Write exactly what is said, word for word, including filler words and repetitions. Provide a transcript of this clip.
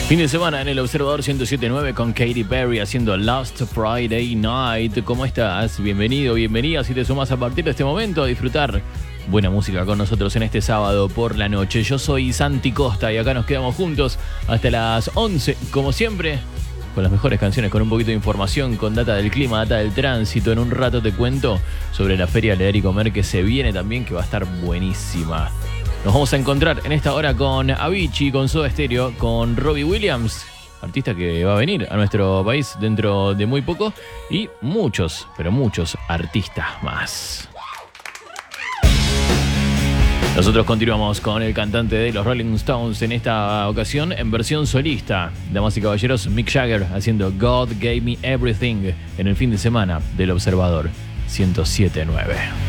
Fin de semana en el Observador ciento siete punto nueve con Katy Perry haciendo Last Friday Night. ¿Cómo estás? Bienvenido, bienvenida. Si te sumas a partir de este momento a disfrutar buena música con nosotros en este sábado por la noche. Yo soy Santi Costa y acá nos quedamos juntos hasta las once, como siempre, con las mejores canciones, con un poquito de información, con data del clima, data del tránsito. En un rato te cuento sobre la Feria Leer y Comer que se viene también, que va a estar buenísima. Nos vamos a encontrar en esta hora con Avicii, con Soda Stereo, con Robbie Williams, artista que va a venir a nuestro país dentro de muy poco, y muchos, pero muchos artistas más. Nosotros continuamos con el cantante de los Rolling Stones, en esta ocasión en versión solista. Damas y caballeros, Mick Jagger haciendo God Gave Me Everything en el fin de semana del Observador ciento siete punto nueve.